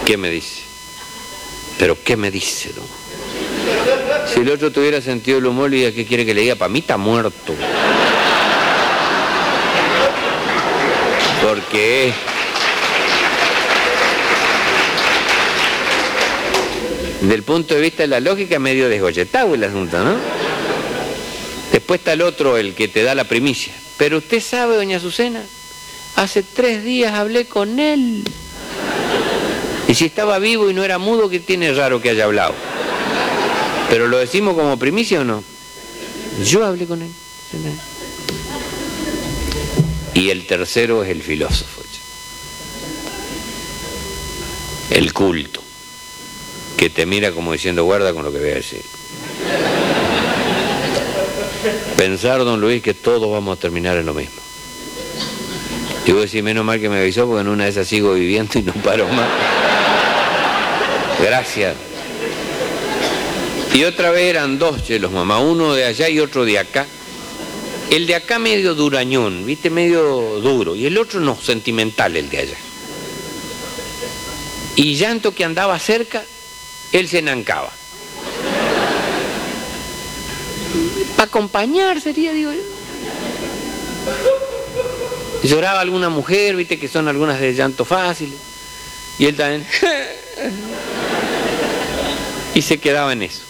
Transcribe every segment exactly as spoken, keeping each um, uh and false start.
¿Qué me dice? ¿Pero qué me dice, don? Si el otro tuviera sentido del humor, le diría, ¿qué quiere que le diga? Para mí está muerto. Porque del punto de vista de la lógica, medio desgolletado el asunto, ¿no? Después está el otro, el que te da la primicia. Pero usted sabe, doña Azucena, hace tres días hablé con él. Y si estaba vivo y no era mudo, ¿qué tiene raro que haya hablado? ¿Pero lo decimos como primicia o no? Yo hablé con él. Y el tercero es el filósofo. El culto. Que te mira como diciendo, guarda con lo que voy a decir. Pensar, don Luis, que todos vamos a terminar en lo mismo. Y vos decís, menos mal que me avisó, porque en una de esas sigo viviendo y no paro más. Gracias. Y otra vez eran dos chelos, mamá, uno de allá y otro de acá. El de acá medio durañón, viste, medio duro, y el otro no, sentimental, el de allá. Y llanto que andaba cerca, él se enancaba. Para acompañar sería, digo yo. Lloraba alguna mujer, viste que son algunas de llanto fácil. Y él también. Y se quedaba en eso.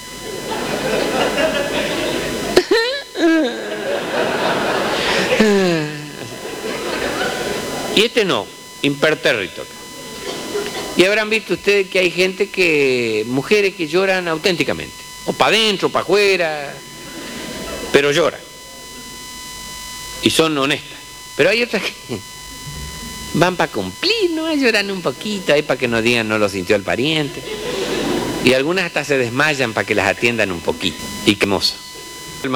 Y este no, impertérrito. Y habrán visto ustedes que hay gente que, mujeres que lloran auténticamente, o para adentro, para afuera, pero lloran. Y son honestas. Pero hay otras que van para cumplir, ¿no? Lloran un poquito, ahí para que no digan no lo sintió el pariente. Y algunas hasta se desmayan para que las atiendan un poquito. Y qué moza.